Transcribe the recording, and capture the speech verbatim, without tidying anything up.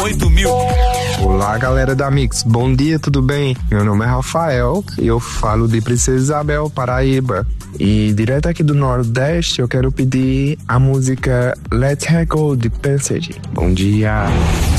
oito mil. Olá, galera da Mix, bom dia, tudo bem? Meu nome é Rafael e eu falo de Princesa Isabel, Paraíba. E direto aqui do Nordeste eu quero pedir a música Let Her Go de Passage. Bom dia.